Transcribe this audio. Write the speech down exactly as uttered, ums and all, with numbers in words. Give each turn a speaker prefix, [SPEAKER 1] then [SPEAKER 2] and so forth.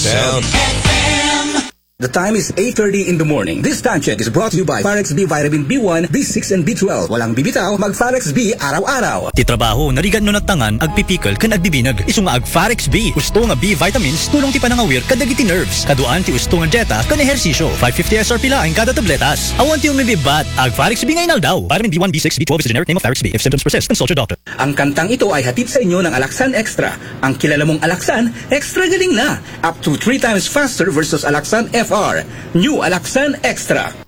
[SPEAKER 1] Sound.
[SPEAKER 2] The time is eight thirty in the morning. This time check is brought to you by Farex B Vitamin B one, B six, and B twelve. Walang bibitaw, mag Farex B araw-araw.
[SPEAKER 3] Ti trabaho, narigan no natangan, agpipikal, kan agbibinag. Isu nga ag Farex B. Gusto nga B vitamins, tulong ti panangawir, kadagiti nerves. Kaduan ti gusto nga dieta, kan ehersisyo. five fifty S R P laing kada tabletas. Awan ti umibibat, ag Farex B ngayon daw. Vitamin B one, B six, B twelve is the generic name of Farex B. If symptoms persist, consult your doctor.
[SPEAKER 2] Ang kantang ito ay hatid sa inyo ng Alaxan Extra. Ang kilala mong Alaxan, extra galing na. Up to three times faster versus Alaxan F R. New Alaxan Extra.